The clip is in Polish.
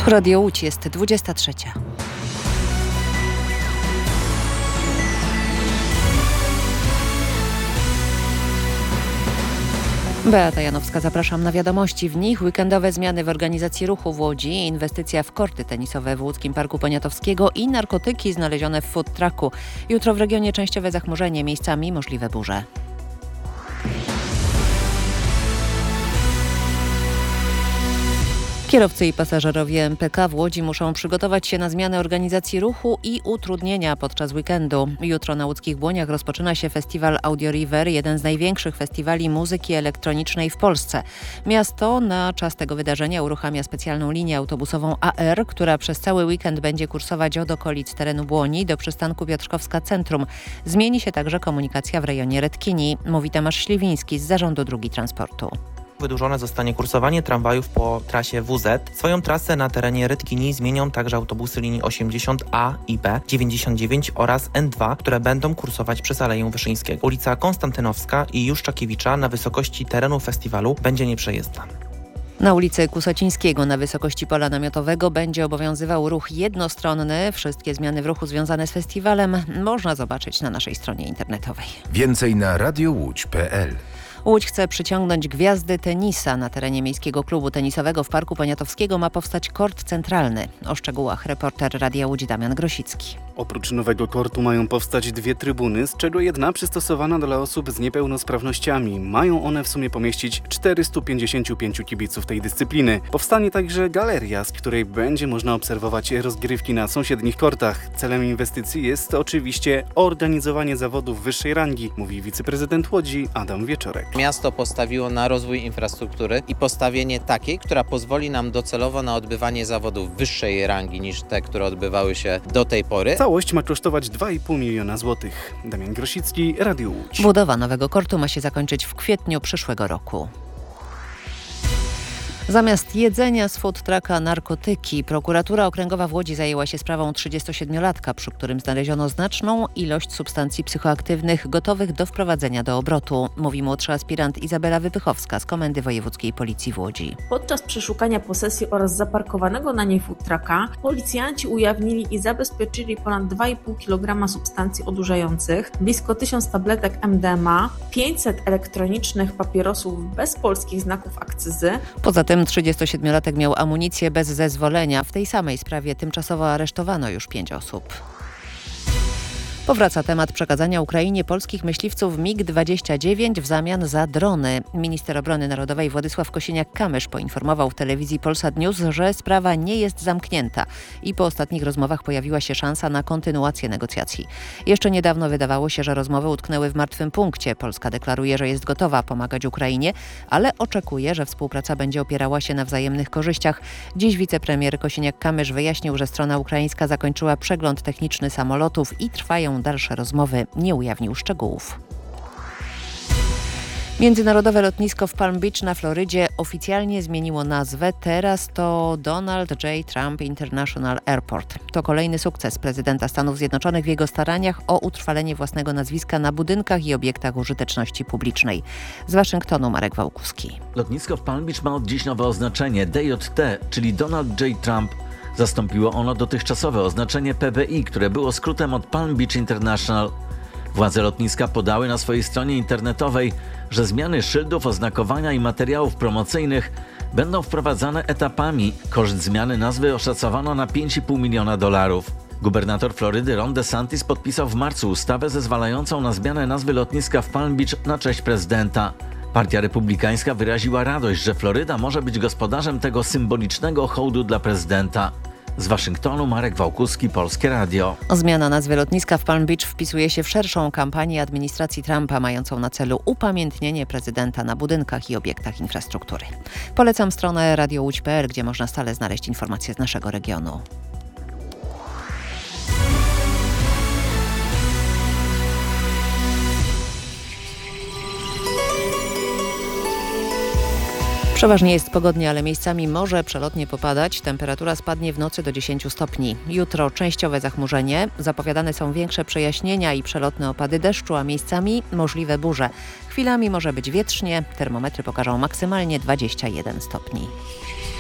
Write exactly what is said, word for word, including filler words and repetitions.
Tu Radio Łódź, jest dwudziesta trzecia. Beata Janowska, zapraszam na wiadomości. W nich weekendowe zmiany w organizacji ruchu w Łodzi, inwestycja w korty tenisowe w Łódzkim Parku Poniatowskiego i narkotyki znalezione w food trucku. Jutro w regionie częściowe zachmurzenie, miejscami możliwe burze. Kierowcy i pasażerowie M P K w Łodzi muszą przygotować się na zmianę organizacji ruchu i utrudnienia podczas weekendu. Jutro na łódzkich Błoniach rozpoczyna się festiwal Audio River, jeden z największych festiwali muzyki elektronicznej w Polsce. Miasto na czas tego wydarzenia uruchamia specjalną linię autobusową A R, która przez cały weekend będzie kursować od okolic terenu Błoni do przystanku Piotrkowska Centrum. Zmieni się także komunikacja w rejonie Redkini, mówi Tomasz Śliwiński z Zarządu Drógi Transportu. Wydłużone zostanie kursowanie tramwajów po trasie W Z. Swoją trasę na terenie Redkini zmienią także autobusy linii osiemdziesiąt A i B, dziewięćdziesiąt dziewięć oraz N dwa, które będą kursować przez Aleję Wyszyńskiego. Ulica Konstantynowska i Juszczakiewicza na wysokości terenu festiwalu będzie nieprzejezdna. Na ulicy Kusocińskiego na wysokości pola namiotowego będzie obowiązywał ruch jednostronny. Wszystkie zmiany w ruchu związane z festiwalem można zobaczyć na naszej stronie internetowej. Więcej na radiołódź kropka p l. Łódź chce przyciągnąć gwiazdy tenisa. Na terenie Miejskiego Klubu Tenisowego w Parku Poniatowskiego ma powstać kort centralny. O szczegółach reporter Radia Łódź Damian Grosicki. Oprócz nowego kortu mają powstać dwie trybuny, z czego jedna przystosowana dla osób z niepełnosprawnościami. Mają one w sumie pomieścić czterystu pięćdziesięciu pięciu kibiców tej dyscypliny. Powstanie także galeria, z której będzie można obserwować rozgrywki na sąsiednich kortach. Celem inwestycji jest oczywiście organizowanie zawodów wyższej rangi, mówi wiceprezydent Łodzi Adam Wieczorek. Miasto postawiło na rozwój infrastruktury i postawienie takiej, która pozwoli nam docelowo na odbywanie zawodów wyższej rangi niż te, które odbywały się do tej pory. Całość ma kosztować dwa i pół miliona złotych. Damian Grosicki, Radio Łódź. Budowa nowego kortu ma się zakończyć w kwietniu przyszłego roku. Zamiast jedzenia z food trucka narkotyki, prokuratura okręgowa w Łodzi zajęła się sprawą trzydziestosiedmiolatka, przy którym znaleziono znaczną ilość substancji psychoaktywnych gotowych do wprowadzenia do obrotu, mówi młodszy aspirant Izabela Wypychowska z Komendy Wojewódzkiej Policji w Łodzi. Podczas przeszukania posesji oraz zaparkowanego na niej food trucka policjanci ujawnili i zabezpieczyli ponad dwa i pół kilograma substancji odurzających, blisko tysiąc tabletek M D M A, pięćset elektronicznych papierosów bez polskich znaków akcyzy. Poza tym trzydziestosiedmiolatek miał amunicję bez zezwolenia. W tej samej sprawie tymczasowo aresztowano już pięć osób. Powraca temat przekazania Ukrainie polskich myśliwców mig dwadzieścia dziewięć w zamian za drony. Minister Obrony Narodowej Władysław Kosiniak-Kamysz poinformował w telewizji Polsat News, że sprawa nie jest zamknięta i po ostatnich rozmowach pojawiła się szansa na kontynuację negocjacji. Jeszcze niedawno wydawało się, że rozmowy utknęły w martwym punkcie. Polska deklaruje, że jest gotowa pomagać Ukrainie, ale oczekuje, że współpraca będzie opierała się na wzajemnych korzyściach. Dziś wicepremier Kosiniak-Kamysz wyjaśnił, że strona ukraińska zakończyła przegląd techniczny samolotów i trwają dalsze rozmowy, nie ujawnił szczegółów. Międzynarodowe lotnisko w Palm Beach na Florydzie oficjalnie zmieniło nazwę. Teraz to Donald J. Trump International Airport. To kolejny sukces prezydenta Stanów Zjednoczonych w jego staraniach o utrwalenie własnego nazwiska na budynkach i obiektach użyteczności publicznej. Z Waszyngtonu Marek Wałkuski. Lotnisko w Palm Beach ma od dziś nowe oznaczenie D J T, czyli Donald J. Trump. Zastąpiło ono dotychczasowe oznaczenie P B I, które było skrótem od Palm Beach International. Władze lotniska podały na swojej stronie internetowej, że zmiany szyldów, oznakowania i materiałów promocyjnych będą wprowadzane etapami. Koszt zmiany nazwy oszacowano na pięć i pół miliona dolarów. Gubernator Florydy Ron DeSantis podpisał w marcu ustawę zezwalającą na zmianę nazwy lotniska w Palm Beach na cześć prezydenta. Partia Republikańska wyraziła radość, że Floryda może być gospodarzem tego symbolicznego hołdu dla prezydenta. Z Waszyngtonu Marek Wałkuski, Polskie Radio. Zmiana nazwy lotniska w Palm Beach wpisuje się w szerszą kampanię administracji Trumpa mającą na celu upamiętnienie prezydenta na budynkach i obiektach infrastruktury. Polecam stronę radio łódź kropka p l, gdzie można stale znaleźć informacje z naszego regionu. Przeważnie jest pogodnie, ale miejscami może przelotnie popadać. Temperatura spadnie w nocy do dziesięciu stopni. Jutro częściowe zachmurzenie. Zapowiadane są większe przejaśnienia i przelotne opady deszczu, a miejscami możliwe burze. Chwilami może być wietrznie. Termometry pokażą maksymalnie dwadzieścia jeden stopni.